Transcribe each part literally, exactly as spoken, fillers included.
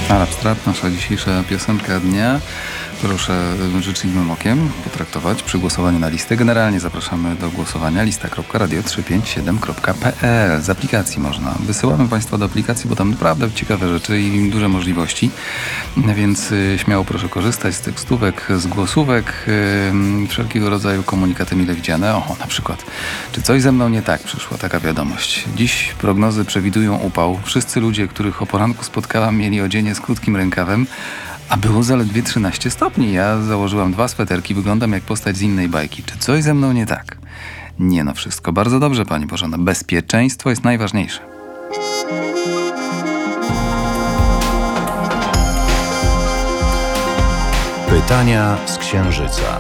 Arab Strap, nasza dzisiejsza piosenka dnia. Proszę życzliwym okiem potraktować przy głosowaniu na listę. Generalnie zapraszamy do głosowania lista kropka radio trzysta pięćdziesiąt siedem kropka p l. Z aplikacji można. Wysyłamy Państwa do aplikacji, bo tam naprawdę ciekawe rzeczy i duże możliwości. Więc y, śmiało proszę korzystać z tekstówek, z głosówek, y, wszelkiego rodzaju komunikaty mile widziane. O, na przykład, czy coś ze mną nie tak? Przyszła taka wiadomość. Dziś prognozy przewidują upał. Wszyscy ludzie, których o poranku spotkałam, mieli odzienie z krótkim rękawem, a było zaledwie trzynaście stopni. Ja założyłam dwa sweterki, wyglądam jak postać z innej bajki. Czy coś ze mną nie tak? Nie no, wszystko bardzo dobrze, Pani Bożena. Bezpieczeństwo jest najważniejsze. Pytania z Księżyca.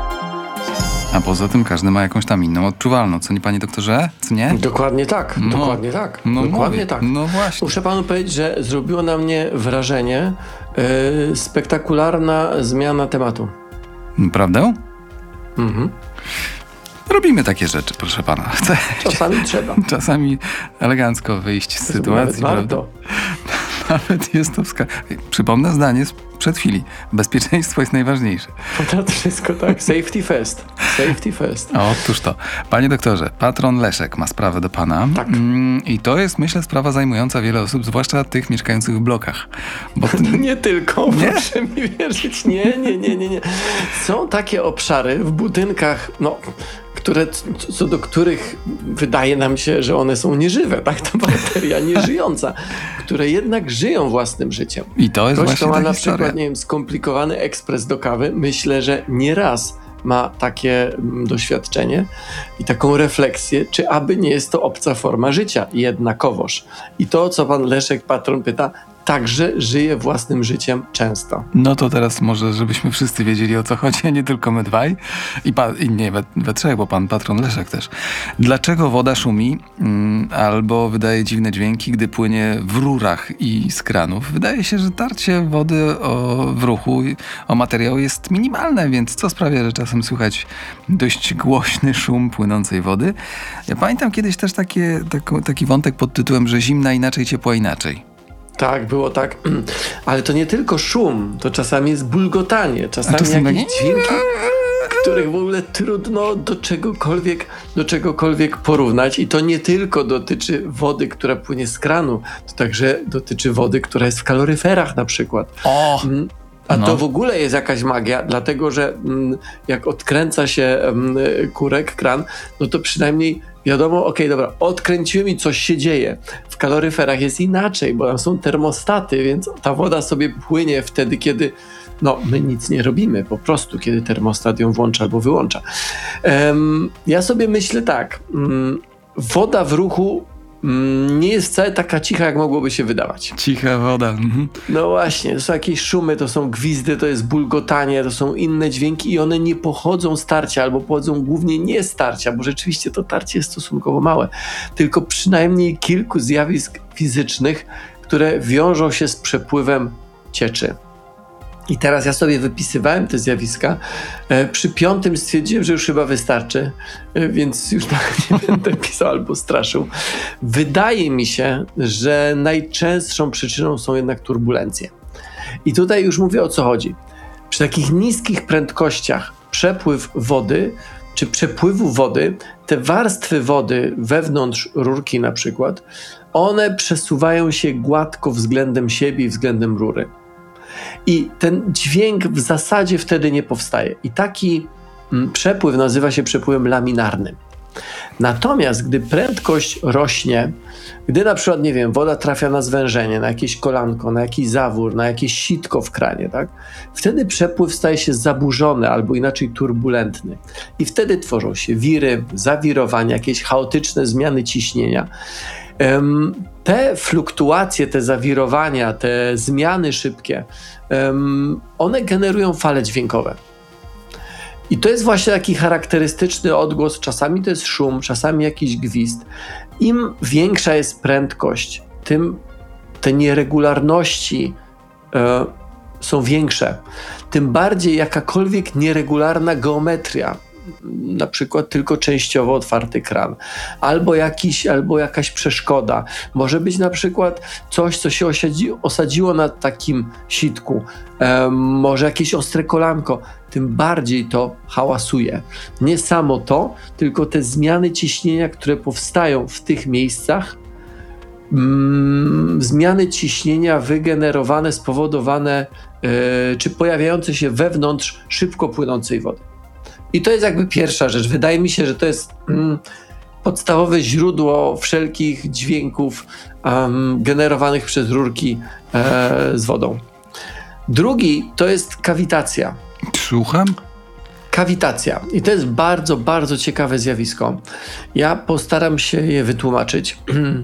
A poza tym każdy ma jakąś tam inną odczuwalną. Co nie, Panie doktorze? Co nie? Dokładnie tak, No, dokładnie tak. no dokładnie mówię, tak. no właśnie. Muszę Panu powiedzieć, że zrobiło na mnie wrażenie yy, spektakularna zmiana tematu. Prawdę? Mhm. Robimy takie rzeczy, proszę Pana. Chcę Czasami trzeba. Czasami elegancko wyjść z sytuacji, Nawet prawda? warto. Nawet jest to wska... Przypomnę zdanie sprzed chwili. Bezpieczeństwo jest najważniejsze. To wszystko tak. Safety first. Safety first. Otóż to. Panie doktorze, patron Leszek ma sprawę do Pana. Tak. Mm, I to jest, myślę, sprawa zajmująca wiele osób, zwłaszcza tych mieszkających w blokach. Bo t- Nie tylko, Nie? proszę mi wierzyć. Nie, nie, nie, nie, nie. Są takie obszary w budynkach, no, które, co do których wydaje nam się, że one są nieżywe, tak? Ta bakteria nieżyjąca, które jednak żyją własnym życiem. I to jest Ktoś, właśnie kto ma ta na historia. przykład, nie wiem, skomplikowany ekspres do kawy, myślę, że nieraz ma takie mm, doświadczenie i taką refleksję, czy aby nie jest to obca forma życia, jednakowoż. I to, co pan Leszek, patron, pyta, także żyje własnym życiem często. No to teraz może, żebyśmy wszyscy wiedzieli, o co chodzi, a nie tylko my dwaj. I, pa, i nie, we, we trzech, bo pan patron Leszek też. Dlaczego woda szumi mm, albo wydaje dziwne dźwięki, gdy płynie w rurach i z kranów? Wydaje się, że tarcie wody o, w ruchu o materiał jest minimalne, więc co sprawia, że czasem słychać dość głośny szum płynącej wody? Ja pamiętam kiedyś też takie, tako, taki wątek pod tytułem, że zimna inaczej, ciepła inaczej. Tak, było tak. Ale to nie tylko szum, to czasami jest bulgotanie, czasami czasem jakieś takie- dźwięki, których w ogóle trudno do czegokolwiek, do czegokolwiek porównać. I to nie tylko dotyczy wody, która płynie z kranu, to także dotyczy wody, która jest w kaloryferach na przykład. O! Mm, A No. to w ogóle jest jakaś magia, dlatego że mm, jak odkręca się mm, kurek, kran, no to przynajmniej wiadomo, okej, dobra, odkręciłem i coś się dzieje. W kaloryferach jest inaczej, bo tam są termostaty, więc ta woda sobie płynie wtedy, kiedy no, my nic nie robimy, po prostu, kiedy termostat ją włącza albo wyłącza. Um, ja sobie myślę tak, um, woda w ruchu um, nie jest wcale taka cicha, jak mogłoby się wydawać. Cicha woda. Mhm. No właśnie, to są jakieś szumy, to są gwizdy, to jest bulgotanie, to są inne dźwięki i one nie pochodzą z tarcia, albo pochodzą głównie nie z tarcia, bo rzeczywiście to tarcie jest stosunkowo małe, tylko przynajmniej kilku zjawisk fizycznych, które wiążą się z przepływem cieczy. I teraz ja sobie wypisywałem te zjawiska. E, przy piątym stwierdziłem, że już chyba wystarczy, e, więc już nie będę pisał albo straszył. Wydaje mi się, że najczęstszą przyczyną są jednak turbulencje. I tutaj już mówię, o co chodzi. Przy takich niskich prędkościach przepływ wody, czy przepływu wody, te warstwy wody wewnątrz rurki na przykład, one przesuwają się gładko względem siebie i względem rury. I ten dźwięk w zasadzie wtedy nie powstaje. I taki mm, przepływ nazywa się przepływem laminarnym. Natomiast gdy prędkość rośnie, gdy na przykład, nie wiem, woda trafia na zwężenie, na jakieś kolanko, na jakiś zawór, na jakieś sitko w kranie, tak? Wtedy przepływ staje się zaburzony albo inaczej turbulentny. I wtedy tworzą się wiry, zawirowania, jakieś chaotyczne zmiany ciśnienia. Um, te fluktuacje, te zawirowania, te zmiany szybkie, um, one generują fale dźwiękowe. I to jest właśnie taki charakterystyczny odgłos, czasami to jest szum, czasami jakiś gwizd. Im większa jest prędkość, tym te nieregularności e, są większe. Tym bardziej jakakolwiek nieregularna geometria na przykład tylko częściowo otwarty kran, albo, jakiś, albo jakaś przeszkoda. Może być na przykład coś, co się osadzi, osadziło na takim sitku, e, może jakieś ostre kolanko, tym bardziej to hałasuje. Nie samo to, tylko te zmiany ciśnienia, które powstają w tych miejscach, mm, zmiany ciśnienia wygenerowane, spowodowane yy, czy pojawiające się wewnątrz szybko płynącej wody. I to jest jakby pierwsza rzecz. Wydaje mi się, że to jest mm, podstawowe źródło wszelkich dźwięków um, generowanych przez rurki e, z wodą. Drugi to jest kawitacja. Słucham? Kawitacja. I to jest bardzo, bardzo ciekawe zjawisko. Ja postaram się je wytłumaczyć.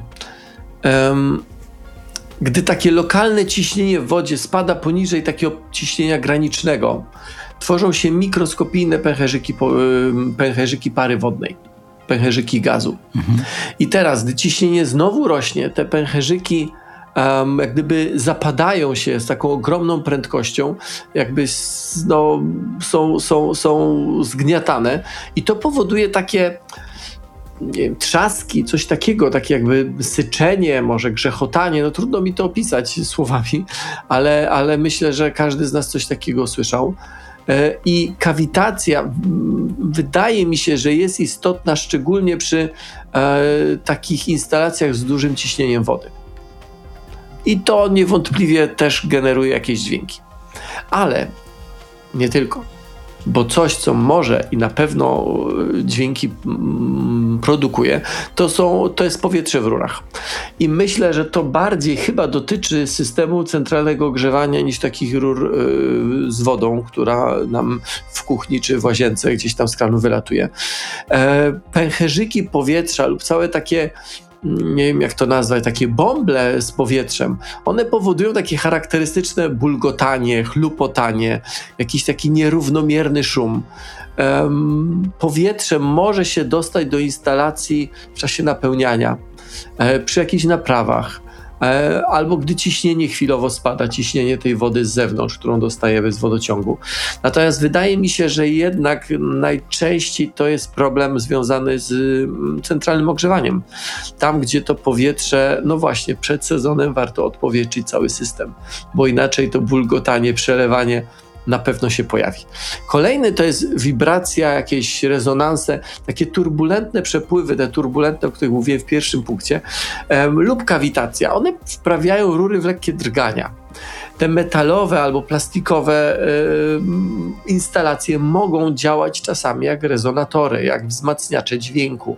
um, Gdy takie lokalne ciśnienie w wodzie spada poniżej takiego ciśnienia granicznego, tworzą się mikroskopijne pęcherzyki, pęcherzyki pary wodnej, pęcherzyki gazu. Mhm. I teraz, gdy ciśnienie znowu rośnie, te pęcherzyki Um, jak gdyby zapadają się z taką ogromną prędkością, jakby no, są, są, są zgniatane i to powoduje takie nie wiem, trzaski, coś takiego, takie jakby syczenie, może grzechotanie, no trudno mi to opisać słowami, ale, ale myślę, że każdy z nas coś takiego słyszał. I kawitacja wydaje mi się, że jest istotna szczególnie przy e, takich instalacjach z dużym ciśnieniem wody. I to niewątpliwie też generuje jakieś dźwięki. Ale nie tylko. Bo coś, co może i na pewno dźwięki mm, produkuje, to, są, to jest powietrze w rurach. I myślę, że to bardziej chyba dotyczy systemu centralnego ogrzewania niż takich rur y, z wodą, która nam w kuchni czy w łazience gdzieś tam z kranu wylatuje. E, pęcherzyki powietrza lub całe takie, nie wiem jak to nazwać, takie bąble z powietrzem, one powodują takie charakterystyczne bulgotanie, chlupotanie, jakiś taki nierównomierny szum. Um, powietrze może się dostać do instalacji w czasie napełniania, e, przy jakichś naprawach, e, albo gdy ciśnienie chwilowo spada, ciśnienie tej wody z zewnątrz, którą dostajemy z wodociągu. Natomiast wydaje mi się, że jednak najczęściej to jest problem związany z centralnym ogrzewaniem. Tam, gdzie to powietrze, no właśnie, przed sezonem warto odpowietrzyć cały system, bo inaczej to bulgotanie, przelewanie na pewno się pojawi. Kolejny to jest wibracja, jakieś rezonanse, takie turbulentne przepływy, te turbulentne, o których mówiłem w pierwszym punkcie, em, lub kawitacja. One wprawiają rury w lekkie drgania. Te metalowe albo plastikowe y, instalacje mogą działać czasami jak rezonatory, jak wzmacniacze dźwięku.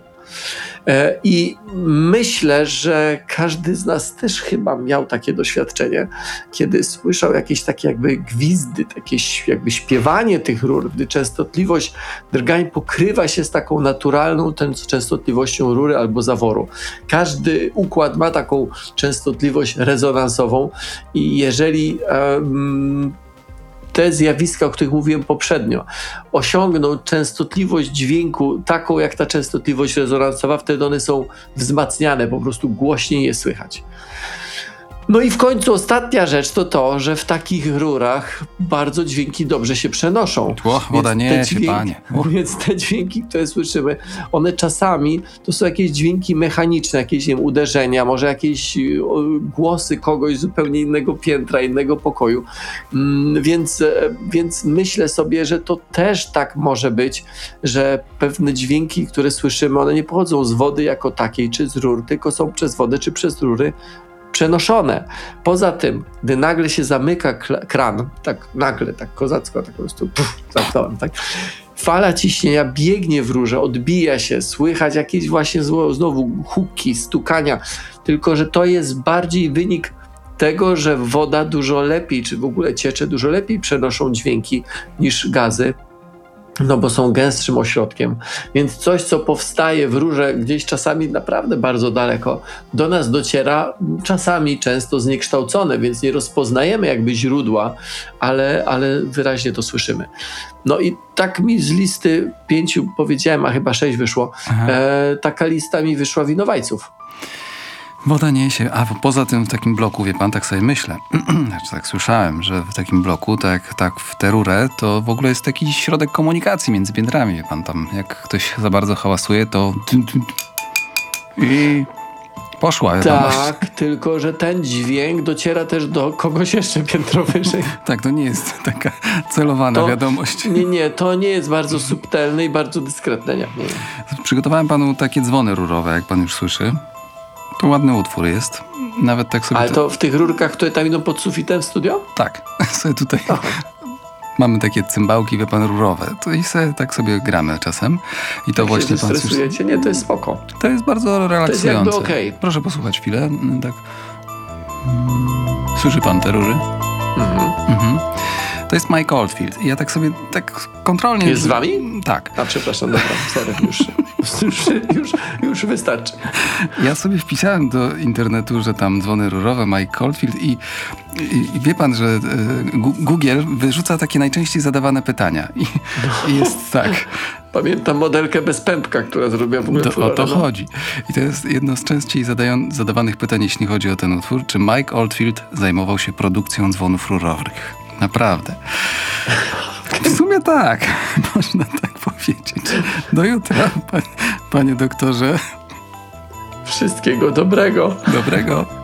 I myślę, że każdy z nas też chyba miał takie doświadczenie, kiedy słyszał jakieś takie jakby gwizdy, takie jakby śpiewanie tych rur, gdy częstotliwość drgań pokrywa się z taką naturalną częstotliwością rury albo zaworu. Każdy układ ma taką częstotliwość rezonansową i jeżeli um, te zjawiska, o których mówiłem poprzednio, osiągną częstotliwość dźwięku taką jak ta częstotliwość rezonansowa, wtedy one są wzmacniane, po prostu głośniej je słychać. No i w końcu ostatnia rzecz to to, że w takich rurach bardzo dźwięki dobrze się przenoszą. Tło, woda nie, dźwięki, panie. Więc te dźwięki, które słyszymy, one czasami to są jakieś dźwięki mechaniczne, jakieś nie wiem, uderzenia, może jakieś o, głosy kogoś z zupełnie innego piętra, innego pokoju. Mm, więc, więc myślę sobie, że to też tak może być, że pewne dźwięki, które słyszymy, one nie pochodzą z wody jako takiej, czy z rur, tylko są przez wodę, czy przez rury przenoszone. Poza tym, gdy nagle się zamyka kran, tak nagle, tak kozacko, tak po prostu puf, zamknąłem, tak, fala ciśnienia biegnie w rurze, odbija się, słychać jakieś właśnie znowu huki, stukania, tylko że to jest bardziej wynik tego, że woda dużo lepiej, czy w ogóle ciecze dużo lepiej przenoszą dźwięki niż gazy, no bo są gęstszym ośrodkiem. Więc coś, co powstaje w rurze gdzieś czasami naprawdę bardzo daleko, do nas dociera czasami często zniekształcone, więc nie rozpoznajemy jakby źródła, ale, ale wyraźnie to słyszymy. No i tak mi z listy pięciu powiedziałem, a chyba sześć wyszło, e, taka lista mi wyszła winowajców. Woda niesie, a poza tym w takim bloku, wie pan, tak sobie myślę, znaczy tak słyszałem, że w takim bloku, tak, tak w tę rurę, to w ogóle jest taki środek komunikacji między piętrami, wie pan, tam jak ktoś za bardzo hałasuje, to i poszła wiadomość. Tak, tylko że ten dźwięk dociera też do kogoś jeszcze piętro wyżej. Tak, to nie jest taka celowana To, wiadomość. Nie, nie, to nie jest bardzo subtelne i bardzo dyskretne. Nie, nie. Przygotowałem panu takie dzwony rurowe, jak pan już słyszy. To ładny utwór jest. Nawet tak sobie... Ale to w tych rurkach, które tam idą pod sufitem w studio? Tak, sobie tutaj mamy takie cymbałki, wie pan, rurowe. To i sobie, tak sobie gramy czasem. I to Jak właśnie się pan stresujecie? Nie, to jest spoko. To jest bardzo relaksujące. jakby okej. Proszę posłuchać chwilę. Tak. Słyszy pan te rury? Mhm. Mhm. To jest Mike Oldfield. I ja tak sobie tak kontrolnie... Jest z wami? Tak. A przepraszam, dobra, sorry, już, już, już, już wystarczy. Ja sobie wpisałem do internetu, że tam dzwony rurowe, Mike Oldfield i, i, i wie pan, że y, Google wyrzuca takie najczęściej zadawane pytania. I, i jest tak. Pamiętam modelkę bez pępka, która zrobiła w ogóle To, o furorę, to no. chodzi. I to jest jedno z częściej zadają, zadawanych pytań, jeśli chodzi o ten utwór. Czy Mike Oldfield zajmował się produkcją dzwonów rurowych? Naprawdę. W sumie tak. Można tak powiedzieć. Do jutra, panie, panie doktorze. Wszystkiego dobrego. Dobrego.